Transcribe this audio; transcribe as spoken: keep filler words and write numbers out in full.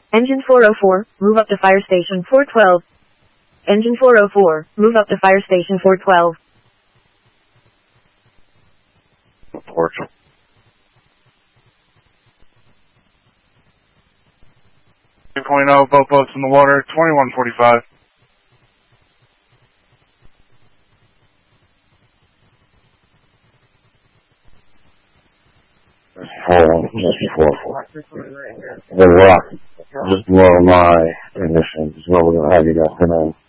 Engine four oh four, move up to fire station four twelve. Engine four oh four, move up to fire station four twelve. Report. two point oh, boat boats in the water, twenty-one forty-five. Four, just four, four. The rock, just below my ignition, is where we're going to have you guys tonight.